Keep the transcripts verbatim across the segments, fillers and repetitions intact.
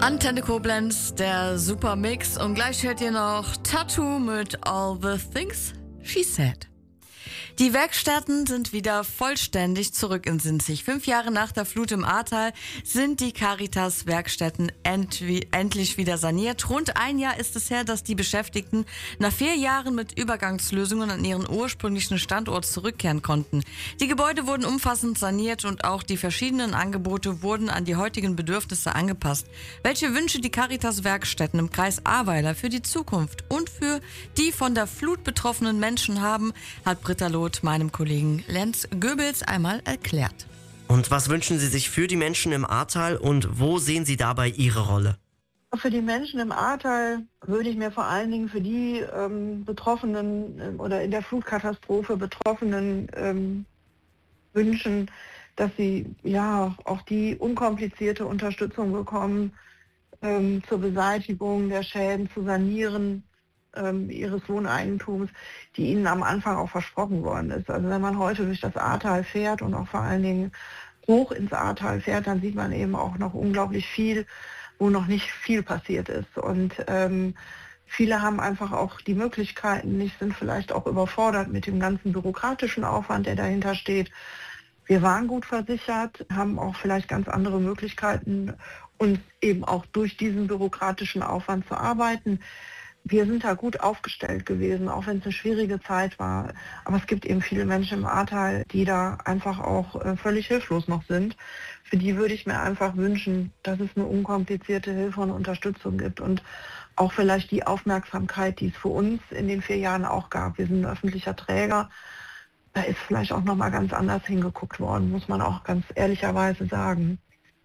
Antenne Koblenz, der Supermix. Und gleich hört ihr noch Tattoo mit All the Things She Said. Die Werkstätten sind wieder vollständig zurück in Sinzig. Fünf Jahre nach der Flut im Ahrtal sind die Caritas-Werkstätten entwi- endlich wieder saniert. Rund ein Jahr ist es her, dass die Beschäftigten nach vier Jahren mit Übergangslösungen an ihren ursprünglichen Standort zurückkehren konnten. Die Gebäude wurden umfassend saniert und auch die verschiedenen Angebote wurden an die heutigen Bedürfnisse angepasst. Welche Wünsche die Caritas-Werkstätten im Kreis Ahrweiler für die Zukunft und für die von der Flut betroffenen Menschen haben, hat Britta Loth meinem Kollegen Lenz Goebbels einmal erklärt. Und was wünschen Sie sich für die Menschen im Ahrtal und wo sehen Sie dabei Ihre Rolle? Für die Menschen im Ahrtal würde ich mir vor allen Dingen für die ähm, Betroffenen äh, oder in der Flutkatastrophe Betroffenen ähm, wünschen, dass sie ja auch die unkomplizierte Unterstützung bekommen, ähm, zur Beseitigung der Schäden, zu sanieren ähm, ihres Wohneigentums, die ihnen am Anfang auch versprochen worden ist. Also wenn man heute durch das Ahrtal fährt und auch vor allen Dingen hoch ins Ahrtal fährt, dann sieht man eben auch noch unglaublich viel, wo noch nicht viel passiert ist. Und ähm, viele haben einfach auch die Möglichkeiten nicht, sind vielleicht auch überfordert mit dem ganzen bürokratischen Aufwand, der dahinter steht. Wir waren gut versichert, haben auch vielleicht ganz andere Möglichkeiten, uns eben auch durch diesen bürokratischen Aufwand zu arbeiten. Wir sind da gut aufgestellt gewesen, auch wenn es eine schwierige Zeit war. Aber es gibt eben viele Menschen im Ahrtal, die da einfach auch äh, völlig hilflos noch sind. Für die würde ich mir einfach wünschen, dass es eine unkomplizierte Hilfe und Unterstützung gibt und auch vielleicht die Aufmerksamkeit, die es für uns in den vier Jahren auch gab. Wir sind ein öffentlicher Träger. Da ist vielleicht auch nochmal ganz anders hingeguckt worden, muss man auch ganz ehrlicherweise sagen.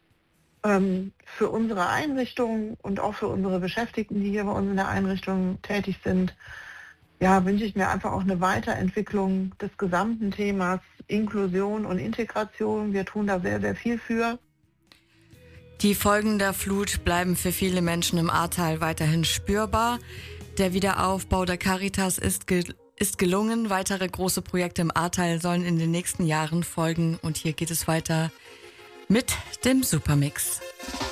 Ähm, für unsere Einrichtung und auch für unsere Beschäftigten, die hier bei uns in der Einrichtung tätig sind, ja, wünsche ich mir einfach auch eine Weiterentwicklung des gesamten Themas Inklusion und Integration. Wir tun da sehr, sehr viel für. Die Folgen der Flut bleiben für viele Menschen im Ahrtal weiterhin spürbar. Der Wiederaufbau der Caritas ist ge- ist gelungen. Weitere große Projekte im Ahrtal sollen in den nächsten Jahren folgen. Und hier geht es weiter mit dem Supermix.